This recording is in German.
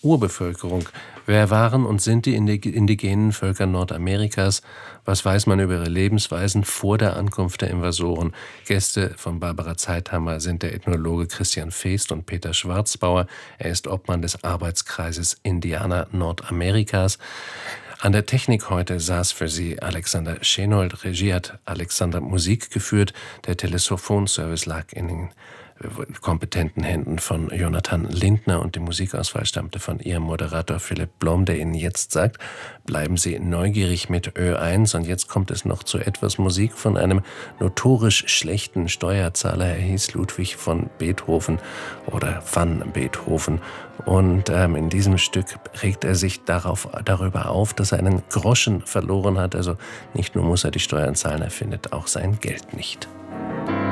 Urbevölkerung. Wer waren und sind die indigenen Völker Nordamerikas? Was weiß man über ihre Lebensweisen vor der Ankunft der Invasoren? Gäste von Barbara Zeithammer sind der Ethnologe Christian Feest und Peter Schwarzbauer. Er ist Obmann des Arbeitskreises Indianer Nordamerikas. An der Technik heute saß für Sie Alexander Schenold, Regie hat Alexander Musik geführt. Der Telefonservice lag in den kompetenten Händen von Jonathan Lindner und die Musikauswahl stammte von Ihrem Moderator Philipp Blom, der Ihnen jetzt sagt, bleiben Sie neugierig mit Ö1 und jetzt kommt es noch zu etwas Musik von einem notorisch schlechten Steuerzahler. Er hieß Ludwig von Beethoven oder van Beethoven und in diesem Stück regt er sich darüber auf, dass er einen Groschen verloren hat. Also nicht nur muss er die Steuern zahlen, er findet auch sein Geld nicht.